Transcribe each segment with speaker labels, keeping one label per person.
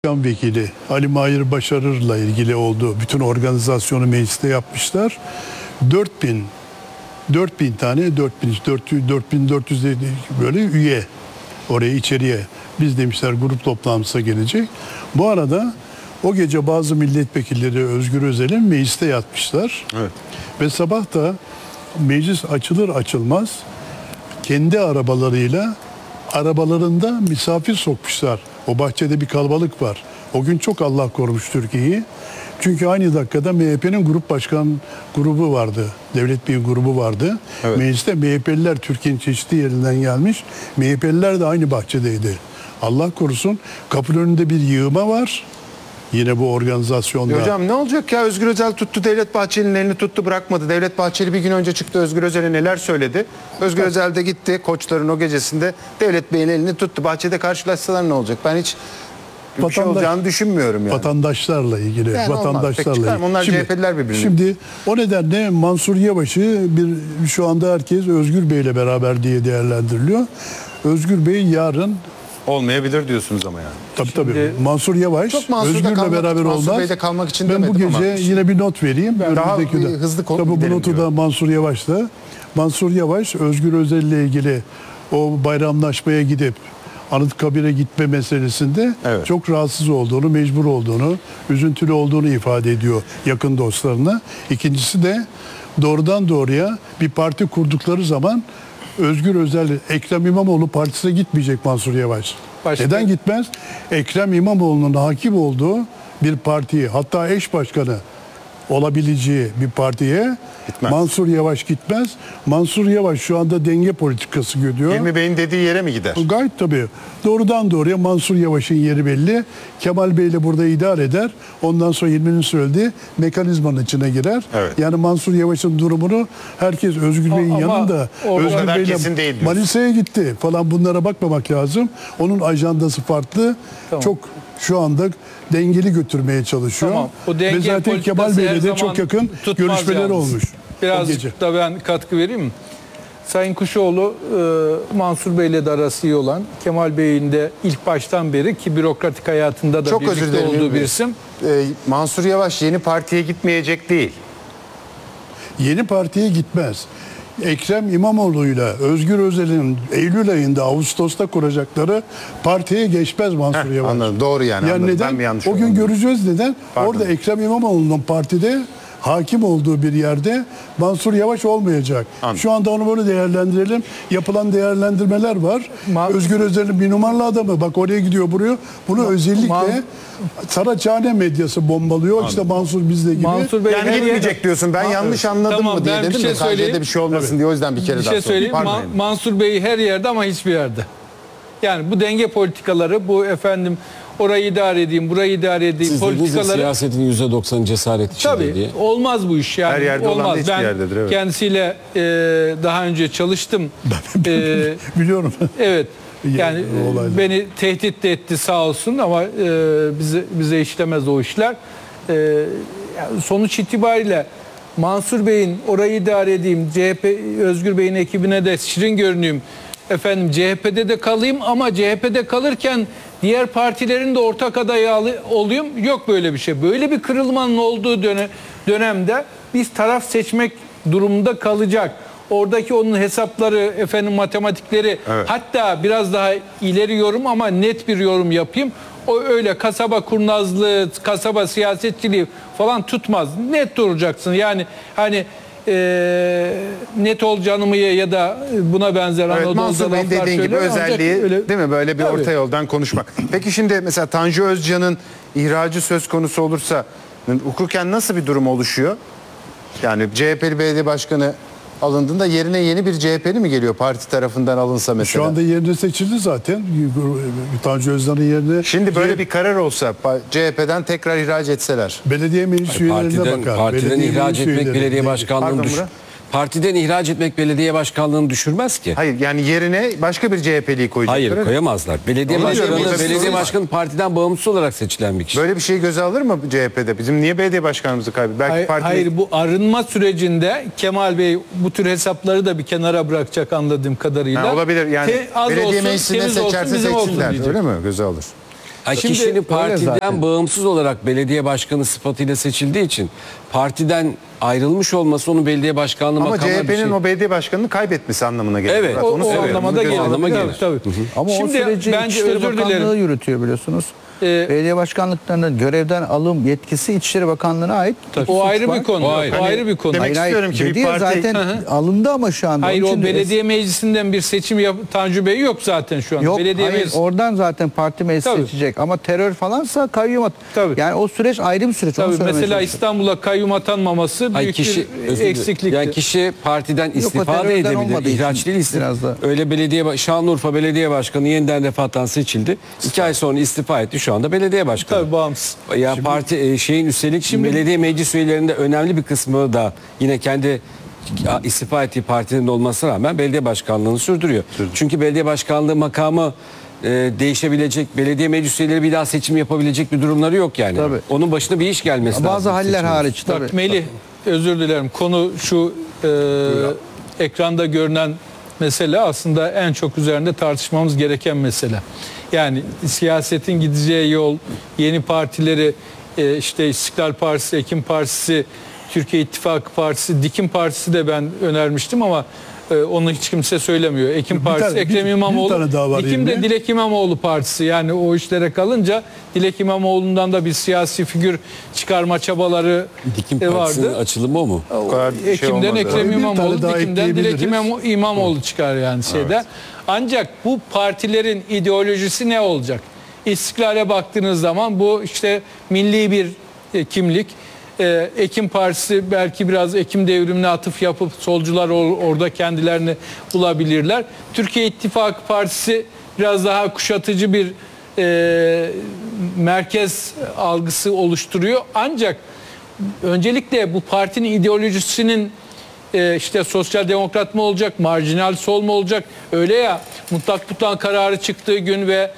Speaker 1: Vekili Ali Mahir Başarır'la ilgili olduğu bütün organizasyonu mecliste yapmışlar. 4000 tane 4400 böyle üye oraya içeriye biz demişler grup toplantısına gelecek. Bu arada o gece bazı milletvekilleri Özgür Özel'in mecliste yatmışlar.
Speaker 2: Evet.
Speaker 1: Ve sabah da meclis açılır açılmaz kendi arabalarında misafir sokmuşlar. O bahçede bir kalabalık var. O gün çok Allah korumuş Türkiye'yi. Çünkü aynı dakikada MHP'nin grup başkan grubu vardı. Devlet Bey grubu vardı.
Speaker 2: Evet.
Speaker 1: Mecliste MHP'liler Türkiye'nin çeşitli yerinden gelmiş. MHP'liler de aynı bahçedeydi. Allah korusun kapının önünde bir yığma var. Yine bu organizasyonda.
Speaker 2: Hocam ne olacak ya, Özgür Özel tuttu Devlet Bahçeli'nin elini tuttu bırakmadı. Devlet Bahçeli bir gün önce çıktı, Özgür Özel'e neler söyledi. Özgür Özel de gitti Koçların o gecesinde Devlet Bey'in elini tuttu. Bahçede karşılaşsalar ne olacak? Ben hiç bir şey olacağını düşünmüyorum yani.
Speaker 1: Vatandaşlarla ilgili.
Speaker 2: Yani
Speaker 1: vatandaşlarla ilgili.
Speaker 2: Onlar CHP'liler birbirine.
Speaker 1: Şimdi o nedenle Mansur Yavaş'ı şu anda herkes Özgür Bey'le beraber diye değerlendiriliyor. Özgür Bey yarın
Speaker 2: Olmayabilir diyorsunuz ama yani.
Speaker 1: Tabii. Mansur Yavaş Özgür'le beraber olmaz.
Speaker 2: Mansur Bey'de kalmak için
Speaker 1: ben bu gece yine bir not vereyim.
Speaker 2: Daha hızlı
Speaker 1: tabii bu notu da Mansur Yavaş'ta. Mansur Yavaş Özgür Özel'le ilgili o bayramlaşmaya gidip Anıtkabir'e gitme meselesinde çok rahatsız olduğunu, mecbur olduğunu, üzüntülü olduğunu ifade ediyor yakın dostlarına. İkincisi de doğrudan doğruya bir parti kurdukları zaman Özgür Özel, Ekrem İmamoğlu partisine gitmeyecek Mansur Yavaş. Neden gitmez? Ekrem İmamoğlu'nun hakim olduğu bir partiye, hatta eş başkanı olabileceği bir partiye gitmez. Mansur Yavaş gitmez. Mansur Yavaş şu anda denge politikası gidiyor.
Speaker 2: Hilmi Bey'in dediği yere mi gider?
Speaker 1: Gayet tabii. Doğrudan doğruya Mansur Yavaş'ın yeri belli. Kemal Bey ile burada idare eder. Ondan sonra Hilmi'nin söylediği mekanizmanın içine girer.
Speaker 2: Evet.
Speaker 1: Yani Mansur Yavaş'ın durumunu herkes Özgür Bey'in yanında. Özgür Bey'le Manisa'ya gitti falan, bunlara bakmamak lazım. Onun ajandası farklı. Tamam. Çok şu anda dengeli götürmeye çalışıyor.
Speaker 3: Tamam.
Speaker 1: Ve zaten Kemal Bey'le de çok yakın görüşmeler olmuş.
Speaker 3: Birazcık da ben katkı vereyim mi? Sayın Kuşoğlu Mansur Bey'le de arası iyi olan, Kemal Bey'in de ilk baştan beri ki bürokratik hayatında da çok birlikte olduğu bir isim.
Speaker 2: Mansur Yavaş yeni partiye gitmeyecek değil.
Speaker 1: Yeni partiye gitmez. Ekrem İmamoğlu'yla Özgür Özel'in Eylül ayında Ağustos'ta kuracakları partiye geçmez Mansur Yavaş.
Speaker 2: Anladım. Doğru yani.
Speaker 1: Yani neden? O gün göreceğiz neden? Pardon. Orada Ekrem İmamoğlu'nun partide hakim olduğu bir yerde Mansur Yavaş olmayacak. Anladım. Şu anda onu böyle değerlendirelim. Yapılan değerlendirmeler var. Özgür Özel'in bir numaralı adamı. Bak oraya gidiyor buraya. Bunu özellikle Saraçhane medyası bombalıyor. Anladım. İşte Mansur bizde gibi.
Speaker 3: Mansur Bey
Speaker 2: yani gitmeyecek diyorsun. Ben yanlış anladım mı diye dedim de KC'de bir şey olmasın diye o yüzden bir kere daha
Speaker 3: şey söyleyeyim. Mansur Bey her yerde ama hiçbir yerde. Yani bu denge politikaları, bu efendim orayı idare edeyim, burayı idare edeyim politikaları.
Speaker 4: Siyasetin %90 cesaret içinde
Speaker 3: tabii,
Speaker 4: diye.
Speaker 3: Olmaz bu iş yani.
Speaker 2: Her yerde
Speaker 3: olmaz.
Speaker 2: olan da hiçbir yerdedir. Evet.
Speaker 3: Kendisiyle daha önce çalıştım.
Speaker 1: Biliyorum.
Speaker 3: Evet. Yani beni tehdit de etti sağ olsun ama bize işlemez o işler. Yani sonuç itibariyle Mansur Bey'in orayı idare edeyim, CHP Özgür Bey'in ekibine de şirin görüneyim. Efendim CHP'de de kalayım ama CHP'de kalırken diğer partilerin de ortak adayı olayım. Yok böyle bir şey. Böyle bir kırılmanın olduğu dönemde biz taraf seçmek durumunda kalacak. Oradaki onun hesapları, efendim matematikleri, hatta biraz daha ileri yorum ama net bir yorum yapayım. O öyle kasaba kurnazlığı, kasaba siyasetçiliği falan tutmaz. Net duracaksın. Yani hani net ol canımı ye ya da buna benzer Anadolu'da
Speaker 2: Mansur Bey'in dediğin gibi özelliği değil mi? Böyle bir orta yoldan konuşmak. Peki şimdi mesela Tanju Özcan'ın ihracı söz konusu olursa hukuken nasıl bir durum oluşuyor? Yani CHP'li belediye başkanı alındığında yerine yeni bir CHP'li mi geliyor parti tarafından alınsa mesela?
Speaker 1: Şu anda yerine seçildi zaten. Tanju Özcan'ın yerine.
Speaker 2: Şimdi böyle bir karar olsa CHP'den tekrar ihraç etseler.
Speaker 1: Belediye meclis üyelerine bakar.
Speaker 4: Partiden ihraç etmek belediye başkanlığını partiden ihraç etmek belediye başkanlığını düşürmez ki.
Speaker 2: Hayır yani yerine başka bir CHP'liyi koyacaklar.
Speaker 4: Hayır koyamazlar. Belediye başkanı partiden bağımsız olarak seçilen bir kişi.
Speaker 2: Böyle bir şeyi göze alır mı CHP'de? Bizim niye belediye başkanımızı kaybediyor? Belki
Speaker 3: hayır bu arınma sürecinde Kemal Bey bu tür hesapları da bir kenara bırakacak anladığım kadarıyla.
Speaker 2: Olabilir yani belediye meclisinde seçerse seçsinler öyle mi? Göze alır.
Speaker 3: Şimdi
Speaker 4: kişinin partiden bağımsız olarak belediye başkanı sıfatıyla seçildiği için partiden ayrılmış olması onun belediye başkanlığı
Speaker 2: ama
Speaker 4: makamına bir
Speaker 2: CHP'nin
Speaker 4: şey.
Speaker 2: o belediye başkanını kaybetmesi anlamına geliyor.
Speaker 4: Evet,
Speaker 2: Murat, onu
Speaker 3: o
Speaker 2: söylüyorum.
Speaker 3: anlamada
Speaker 2: Bunu göz
Speaker 3: geliyor.
Speaker 2: önünde
Speaker 3: Tabii.
Speaker 5: Ama
Speaker 3: Şimdi
Speaker 5: o süreci
Speaker 3: bence
Speaker 5: İçişleri
Speaker 3: özür
Speaker 5: Bakanlığı
Speaker 3: dilerim.
Speaker 5: yürütüyor biliyorsunuz. Belediye başkanlıklarının görevden alım yetkisi İçişleri Bakanlığı'na ait.
Speaker 3: O ayrı bir konu. O ayrı bir konu.
Speaker 2: Demek istiyorum ki
Speaker 5: dedi
Speaker 2: bir
Speaker 5: ya,
Speaker 2: parti...
Speaker 5: zaten alındı ama şu anda.
Speaker 3: Hayır,
Speaker 5: Onun
Speaker 3: o
Speaker 5: için de
Speaker 3: belediye meclisinden bir seçim tecrübe yok zaten şu an.
Speaker 5: Yok,
Speaker 3: Belediye
Speaker 5: hayır,
Speaker 3: meclisi.
Speaker 5: oradan zaten parti meclisi
Speaker 3: Tabii.
Speaker 5: seçecek. Ama terör falansa kayyum
Speaker 3: Tabii.
Speaker 5: yani o süreç ayrı bir süreç. Onu
Speaker 3: Tabii,
Speaker 5: söylemeye
Speaker 3: mesela
Speaker 5: çalışıyorum.
Speaker 3: İstanbul'a kayyum atanmaması büyük bir eksiklikti.
Speaker 4: Yani kişi partiden
Speaker 5: o
Speaker 4: istifade
Speaker 5: terörden olmadığı
Speaker 4: edebilir.
Speaker 5: için
Speaker 4: İhraç değil
Speaker 5: biraz da.
Speaker 4: Öyle Şanlıurfa Belediye Başkanı yeniden Refah'tan seçildi. 2 ay sonra istifa etti. Şu anda belediye başkanı.
Speaker 3: Tabii, bağımsız.
Speaker 4: Ya parti şeyin üstelik şimdi belediye meclis üyelerinde önemli bir kısmı da yine kendi istifa ettiği partinin olmasına rağmen belediye başkanlığını sürdürüyor. Çünkü belediye başkanlığı makamı değişebilecek, belediye meclis üyeleri bir daha seçim yapabilecek bir durumları yok yani.
Speaker 5: Tabii.
Speaker 4: Onun başına bir iş gelmesi lazım.
Speaker 5: Bazı haller
Speaker 4: seçim.
Speaker 5: hariç tabii.
Speaker 3: Bak Melih, özür dilerim. Konu şu, ekranda görünen mesele aslında en çok üzerinde tartışmamız gereken mesele. Yani siyasetin gideceği yol, yeni partileri, işte İstiklal Partisi, Ekim Partisi, Türkiye İttifakı Partisi, Dikim Partisi de ben önermiştim ama onu hiç kimse söylemiyor. Ekim Partisi, Ekrem İmamoğlu, Dikim de Dilek İmamoğlu Partisi. Yani o işlere kalınca Dilek İmamoğlu'ndan da bir siyasi figür çıkarma çabaları
Speaker 4: Dikim Partisi'nin
Speaker 3: vardı.
Speaker 4: açılımı o mu?
Speaker 3: Ekim'den Ekrem İmamoğlu, Dikim'den Dilek
Speaker 1: ekleyebiliriz.
Speaker 3: İmamoğlu çıkar yani şeyde. Evet. Ancak bu partilerin ideolojisi ne olacak? İstiklale baktığınız zaman bu işte milli bir kimlik. Ekim Partisi belki biraz Ekim devrimine atıf yapıp solcular orada kendilerini bulabilirler. Türkiye İttifakı Partisi biraz daha kuşatıcı bir merkez algısı oluşturuyor. Ancak öncelikle bu partinin ideolojisinin işte sosyal demokrat mı olacak, marjinal sol mu olacak? Öyle ya, mutlak tutan kararı çıktığı gün ve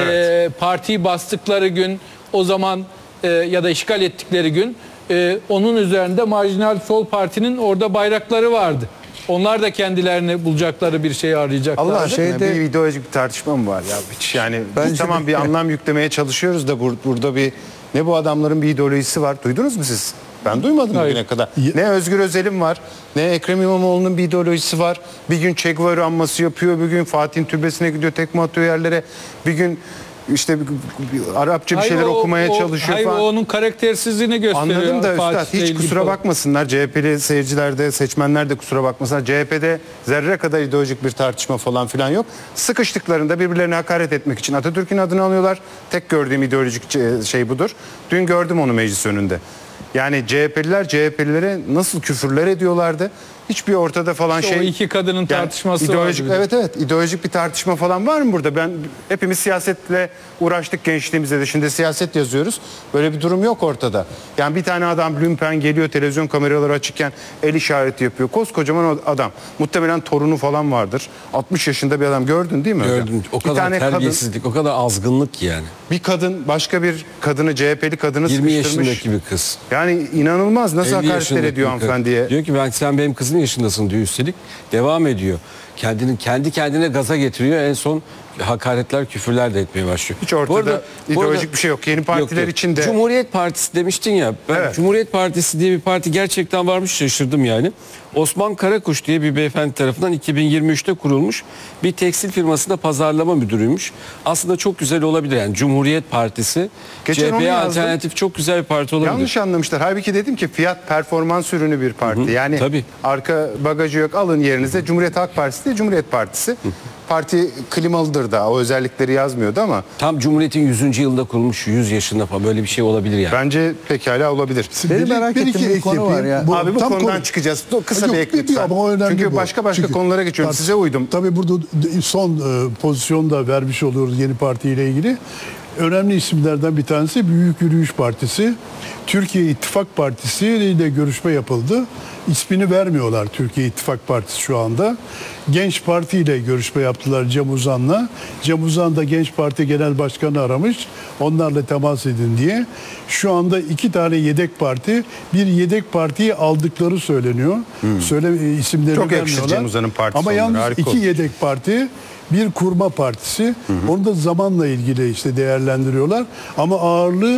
Speaker 3: partiyi bastıkları gün, o zaman ya da işgal ettikleri gün onun üzerinde marjinal sol partinin orada bayrakları vardı. Onlar da kendilerini bulacakları bir şey arayacaklar.
Speaker 2: Allah aşkına bir ideolojik bir tartışma mı var ya? Hiç yani biz tamam bir anlam yüklemeye çalışıyoruz da burada bir ne bu adamların bir ideolojisi var. Duydunuz mu siz? Ben duymadım bugüne kadar. Ne Özgür Özel'in var, ne Ekrem İmamoğlu'nun bir ideolojisi var. Bir gün Che Guevara anması yapıyor, bir gün Fatih'in türbesine gidiyor, tekme atıyor yerlere. Bir gün işte Arapça bir şeyler okumaya çalışıyor falan.
Speaker 3: Hayır, onun karaktersizliğini gösteriyor.
Speaker 2: Anladım da
Speaker 3: Fatih'le
Speaker 2: üstad hiç
Speaker 3: ilgili
Speaker 2: kusura
Speaker 3: falan.
Speaker 2: bakmasınlar. CHP'li seyirciler de seçmenler de kusura bakmasınlar. CHP'de zerre kadar ideolojik bir tartışma falan filan yok. Sıkıştıklarında birbirlerine hakaret etmek için Atatürk'ün adını alıyorlar. Tek gördüğüm ideolojik şey budur. Dün gördüm onu meclis önünde. Yani CHP'lilere nasıl küfürler ediyorlardı. Hiçbir ortada falan
Speaker 3: İşte o iki kadının tartışması
Speaker 2: ideolojik,
Speaker 3: vardı.
Speaker 2: evet ideolojik bir tartışma falan var mı burada? Hepimiz siyasetle uğraştık gençliğimizde de. Şimdi siyaset yazıyoruz. Böyle bir durum yok ortada. Yani bir tane adam lümpen geliyor, televizyon kameraları açıkken el işareti yapıyor. Koskocaman adam. Muhtemelen torunu falan vardır. 60 yaşında bir adam, gördün değil mi?
Speaker 4: Gördüm. O kadar terbiyesizlik, o kadar azgınlık yani.
Speaker 2: Bir kadın başka bir kadını, CHP'li kadını
Speaker 4: 20
Speaker 2: sıkıştırmış.
Speaker 4: yaşındaki bir kız.
Speaker 2: Yani inanılmaz, nasıl hakaretler ediyor hanımefendiye.
Speaker 4: Diyor ki sen benim kızın yaşındasın diyor üstelik. Devam ediyor. Kendi kendine gaza getiriyor. En son hakaretler, küfürler de etmeye başlıyor.
Speaker 2: Hiç ortada ideolojik bir şey yok. Yeni partiler için de.
Speaker 4: Cumhuriyet Partisi demiştin ya. Ben Cumhuriyet Partisi diye bir parti gerçekten varmış, şaşırdım yani. Osman Karakuş diye bir beyefendi tarafından 2023'te kurulmuş bir tekstil firmasında pazarlama müdürüymüş. Aslında çok güzel olabilir yani Cumhuriyet Partisi. CHP'ye alternatif çok güzel bir parti olabilir.
Speaker 2: Yanlış anlamışlar. Halbuki dedim ki fiyat performans ürünü bir parti. Yani arka bagajı yok, alın yerinize. Cumhuriyet Halk Partisi değil, Cumhuriyet Partisi. Parti klimalıdır da, o özellikleri yazmıyordu ama.
Speaker 4: Tam Cumhuriyet'in 100. yılında kurulmuş, 100 yaşında falan, böyle bir şey olabilir yani.
Speaker 2: Bence pekala olabilir.
Speaker 5: Benim merak ettiğim bir konu var ya.
Speaker 2: Abi bu konudan çıkacağız. Kısa bir ek lütfen. Çünkü başka konulara geçiyorum. Size uydum.
Speaker 1: Tabii burada son pozisyonu da vermiş oluyoruz yeni partiyle ilgili. Önemli isimlerden bir tanesi Büyük Yürüyüş Partisi. Türkiye İttifak Partisi ile görüşme yapıldı. İsmini vermiyorlar Türkiye İttifak Partisi şu anda. Genç Parti ile görüşme yaptılar Cem Uzan'la. Cem Uzan da Genç Parti Genel Başkanı aramış. Onlarla temas edin diye. Şu anda 2 tane yedek parti, bir yedek partiyi aldıkları söyleniyor. İsimlerini
Speaker 2: çok
Speaker 1: vermiyorlar.
Speaker 2: Cem Uzan'ın partisi.
Speaker 1: Ama yalnız 2 yedek parti bir kurma partisi. Onu da zamanla ilgili işte değerlendiriyorlar. Ama ağırlığı